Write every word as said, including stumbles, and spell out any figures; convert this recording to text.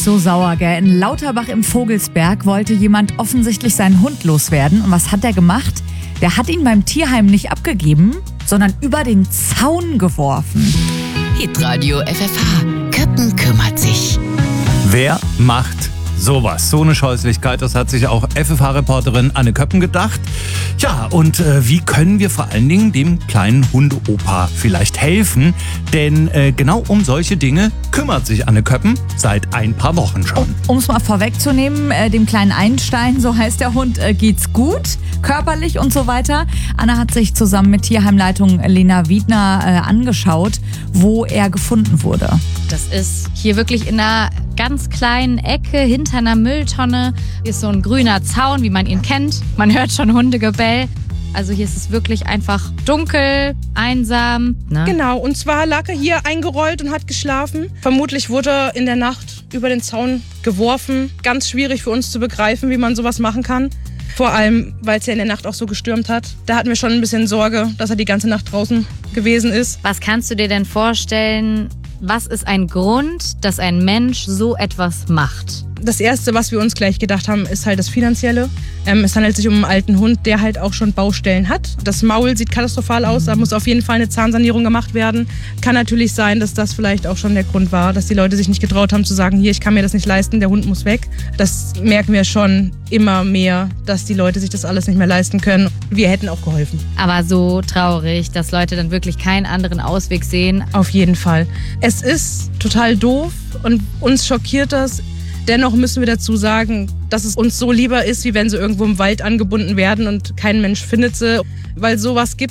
So sauer, gell? In Lauterbach im Vogelsberg wollte jemand offensichtlich seinen Hund loswerden. Und was hat er gemacht? Der hat ihn beim Tierheim nicht abgegeben, sondern über den Zaun geworfen. Hitradio F F H. Köppen kümmert sich. Wer macht sowas? So eine Scheußlichkeit, das hat sich auch F F H-Reporterin Anne Köppen gedacht. Ja, und äh, wie können wir vor allen Dingen dem kleinen Hundeopa vielleicht helfen? Denn äh, genau um solche Dinge kümmert sich Anne Köppen seit ein paar Wochen schon. Um es mal vorwegzunehmen, äh, dem kleinen Einstein, so heißt der Hund, äh, geht's gut, körperlich und so weiter. Anne hat sich zusammen mit Tierheimleitung Lena Wiedner äh, angeschaut, wo er gefunden wurde. Das ist hier wirklich in einer ganz kleinen Ecke hinter einer Mülltonne. Hier ist so ein grüner Zaun, wie man ihn kennt. Man hört schon Hundegebell. Also hier ist es wirklich einfach dunkel, einsam. Ne? Genau, und zwar lag er hier eingerollt und hat geschlafen. Vermutlich wurde er in der Nacht über den Zaun geworfen. Ganz schwierig für uns zu begreifen, wie man sowas machen kann. Vor allem, weil es ja in der Nacht auch so gestürmt hat. Da hatten wir schon ein bisschen Sorge, dass er die ganze Nacht draußen gewesen ist. Was kannst du dir denn vorstellen? Was ist ein Grund, dass ein Mensch so etwas macht? Das Erste, was wir uns gleich gedacht haben, ist halt das Finanzielle. Ähm, es handelt sich um einen alten Hund, der halt auch schon Baustellen hat. Das Maul sieht katastrophal aus, da muss auf jeden Fall eine Zahnsanierung gemacht werden. Kann natürlich sein, dass das vielleicht auch schon der Grund war, dass die Leute sich nicht getraut haben zu sagen, hier, ich kann mir das nicht leisten, der Hund muss weg. Das merken wir schon immer mehr, dass die Leute sich das alles nicht mehr leisten können. Wir hätten auch geholfen. Aber so traurig, dass Leute dann wirklich keinen anderen Ausweg sehen. Auf jeden Fall. Es ist total doof und uns schockiert das. Dennoch müssen wir dazu sagen, dass es uns so lieber ist, wie wenn sie irgendwo im Wald angebunden werden und kein Mensch findet sie. Weil sowas gibt